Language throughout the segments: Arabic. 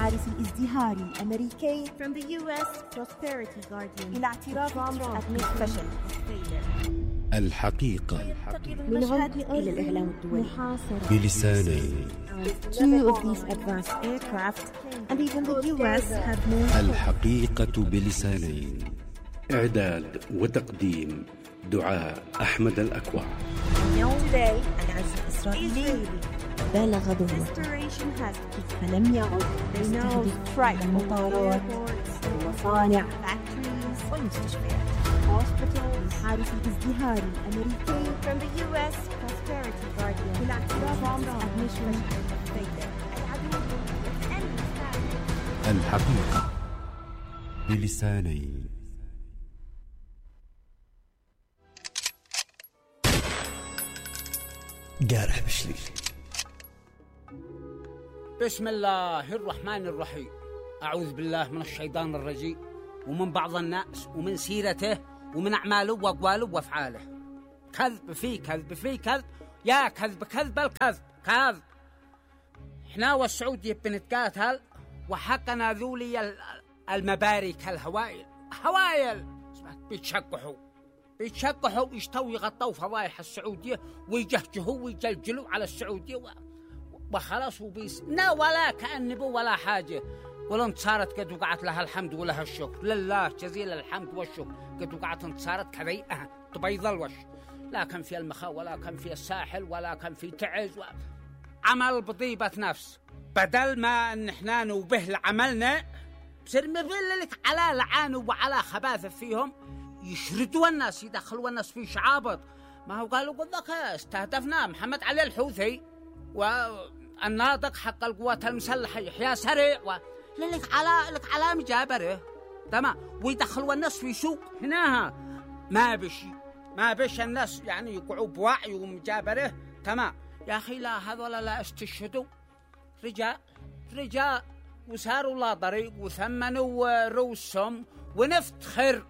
الحارس الازدهاري الأمريكي From the US Prosperity Guardian إلى اعتراف ترامب فشل. الحقيقة من الغد إلى الإعلام الدولي بلسانين. Two of these advanced aircraft and even the US have moved. الحقيقة بلسانين. إعداد وتقديم دعاء أحمد الأكوع. Today العزم الإسرائيلي بالغ ظهوره فلم يعد يستهدف المطارات والمصانع والمستشفيات. الحارس الازدهاري الأمريكي From the US Prosperity Guardian إلى اعتراف ترامب الحقيقة بلسانين. قارح بشليل. بسم الله الرحمن الرحيم. أعوذ بالله من الشيطان الرجيم ومن بعض الناس ومن سيرته ومن أعماله وأقواله وأفعاله. كذب في كذب في كذب، يا كذب كذب الكذب كذب. إحنا والسعودية بنتقاتل وحقنا ذولي المبارك الهوائل هوايل بيتشقحوا يشتوا يغطوا فضايح السعودية ويجهجهوا ويجلجلوا على السعودية وخلاص وبيس لا ولا كأنبوا ولا حاجة. ولا انتصارت قد وقعت لها الحمد ولها الشكر لله جزيل الحمد والشكر. قد وقعت انتصارت كذيئة تبيض الوش، لا كان في المخا ولا كان في الساحل ولا كان في تعز عمل بطيبة نفس. بدل ما ان احنا نوبه عملنا بصير مبللك على لعان وعلى خباثة فيهم، يشردوا الناس يدخلوا الناس في شعابط. ما هو قالوا قد ذاك استهدفنا محمد علي الحوثي والناطق حق القوات المسلحة يحيى سريع لك على مجابره تمام، ويدخلوا الناس في سوق هناها. ما بش الناس يعني يقعوا بوعي ومجابره تمام. يا أخي لا هذول لا استشهدوا رجاء وساروا لا طريق وثمنوا رؤوسهم ونفتخر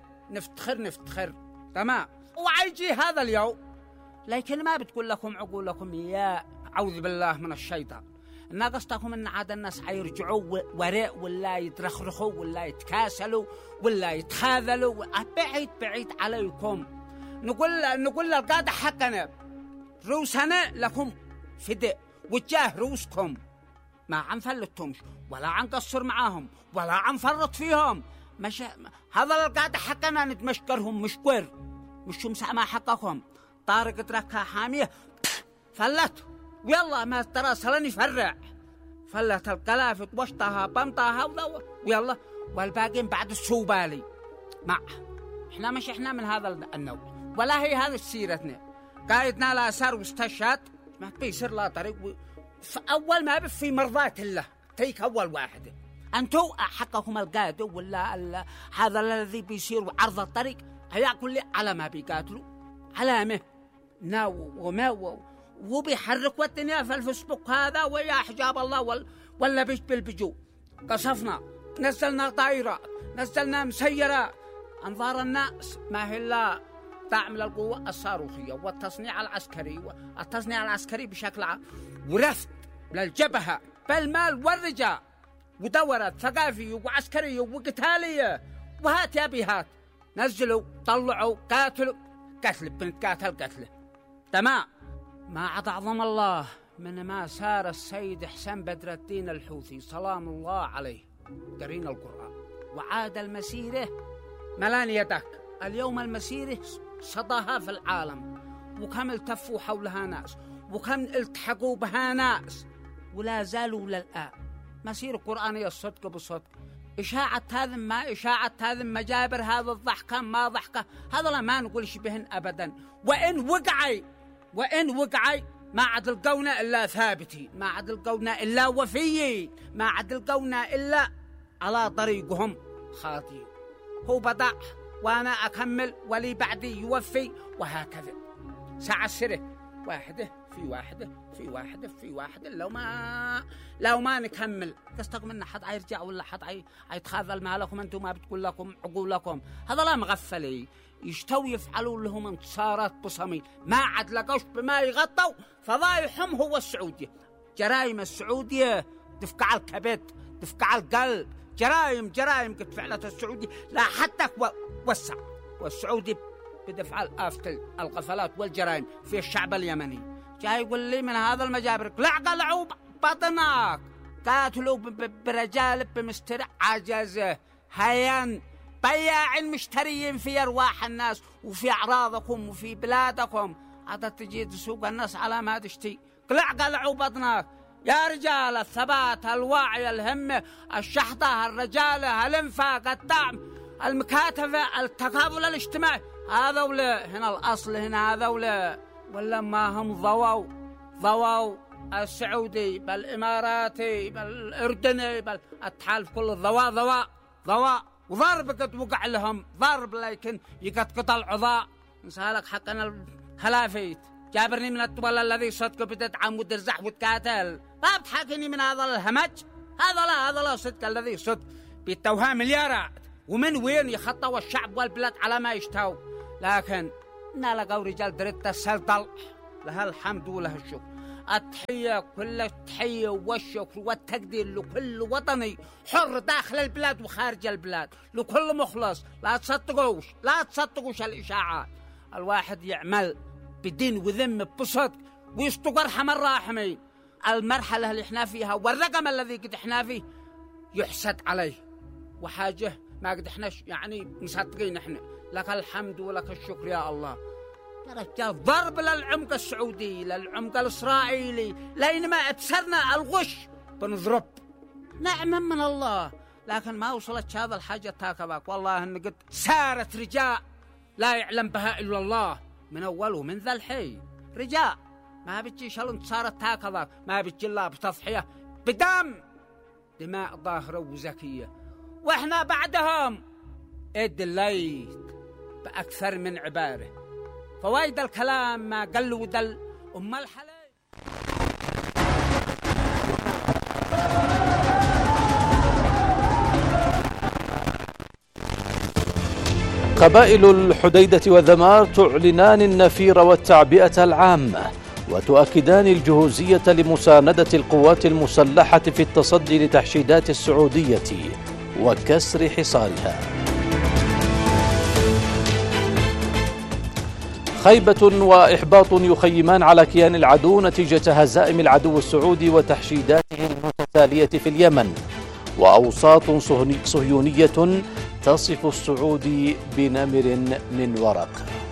تمام. وعيجي هذا اليوم لكن ما بتقول لكم عقولكم يا أعوذ بالله من الشيطان. ناقصتكم ان عاد الناس حيرجعوا وراء ولا يترخرخوا ولا يتكاسلوا ولا يتخاذلوا. بعيد عليكم. نقول القادة حقنا روسنا لكم فداء وجاه روسكم. ما عن فلتهمش ولا عن قصر معاهم ولا عن فرط فيهم. مش هذا القادة حقنا نتمشكرهم مشكور مش مسع ما حقكم. طارق تركها حامية فلت ويلا ما ترى سلني فرع فلت القلافة وشطها بمطها ويلا والباقين بعد السوبالي. مع احنا من هذا النوع ولا هي هذا سيرتنا. قايدنا لا سار واستشهد ما بيصير لا طريق أول ما في مرضات الله تيك أول واحد. أنتو حقكم القادة ولا هذا الذي بيصير عرض الطريق هيأكل لي على ما بيقاتلوا علامة ناو وما وبيحرك والدنيا في الفيسبوك هذا ويا حجاب الله ولا بيش بالبجو. قصفنا نزلنا طائرات نزلنا مسيرات. أنظار الناس ما هي إلا تعمل القوة الصاروخية والتصنيع العسكري بشكل عام ورفض للجبهة بالمال والرجاء ودورات ثقافية وعسكرية وقتالية وهات يا بيهات. نزلوا طلعوا قاتلوا قتل بنتقاتل تمام. ما عاد أعظم الله من ما سار السيد حسين بدر الدين الحوثي سلام الله عليه قرين القرآن وعاد المسيرة ملان يدك. اليوم المسيرة صداها في العالم وكم التفوا حولها ناس وكم التحقوا بها ناس ولا زالوا للآن مسيرة قرآنية الصدق بالصدق. إشاعة هذا مجابر هذا الضحكة ما ضحكة هذا لا ما نقول شبهن أبدا. وإن وقعي ما عاد القونا إلا ثابتين ما عاد القونا إلا وفيين ما عاد القونا إلا على طريقهم خاطئين. هو بدأ وأنا أكمل ولي بعدي يوفي وهكذا. ساعة السرة واحدة في واحدة لو ما نكمل قصتكم إن حد يرجع ولا حد يتخاذل مالكم. أنتم ما بتقول لكم عقولكم هذا لا مغفلي يشتوا يفعلوا لهم انتصارات بصميل ما عاد لقوش بما يغطوا فضايحهم. هو السعودية جرائم السعودية تفقع الكبد، تفقع القلب. جرائم جرائم قد فعلتها السعودي لا حتى وسع. والسعودي بدفع الآفة الغفلات والجرائم في الشعب اليمني. جاي يقول لي من هذا المجابر لا قلعوا بطنك، قاتلوا برجال بمسترع عجزه هيان بياعين مشتريين في أرواح الناس وفي أعراضكم وفي بلادكم. عاد تجي تسوق الناس على ما تشتي. قلعوا بطنك يا رجال. الثبات، الوعي، الهمة، الشحطة، الرجالة، الانفاق، الدعم، المكاتفة، التكافل الاجتماعي، هذولا هنا الأصل. هنا هذولا ولا ما هم ضووا السعودي بالإماراتي بالأردني بالتحالف كل ضواء وضرب قد وقع لهم ضرب، لكن يقطع العضاء. نسألك حقنا الخلافيت جابرني من الطبل الذي صدق بتدعم وترزح وتقاتل. ما بتحاكيني من هذا الهمج. هذا لا صدق الذي صدق بيتوها مليارات. ومن وين يخطوا الشعب والبلاد على ما يشتهوا. لكن نلقوا رجال دريت السلطل، لها الحمد ولها الشكر. التحية كل التحية والشكر والتقدير لكل وطني حر داخل البلاد وخارج البلاد، لكل مخلص. لا تصدقوش الإشاعات. الواحد يعمل بدين وذم بصدق ويصدق أرحم الراحمين. المرحلة اللي احنا فيها والرقم الذي قد احنا فيه يحسد عليه، وحاجة ما قد احنا يعني مصدقين احنا. لك الحمد ولك الشكر يا الله. يا رجال ضرب للعمق السعودي، للعمق الإسرائيلي، لأنما ابصرنا الغش بنضرب. نعمة من الله. لكن ما وصلت هذا الحاجة هكذاك. والله ان قد سارت رجاء لا يعلم بها إلا الله من أوله من ذا الحي. رجاء ما بتجي شلون صارت هكذا، ما بتجي الله بتضحية بدم، دماء ظاهرة وزكية. واحنا بعدهم ادليت بأكثر من عبارة. فوايد الكلام ما قل ودل أم الحلال. قبائل الحديدة والذمار تعلنان النفير والتعبئة العامة، وتؤكدان الجهوزية لمساندة القوات المسلحة في التصدي لتحشيدات السعودية وكسر حصارها. خيبة وإحباط يخيمان على كيان العدو نتيجة هزائم العدو السعودي وتحشيداته المتتالية في اليمن، وأوساط صهيونية تصف السعودي بنمر من ورق.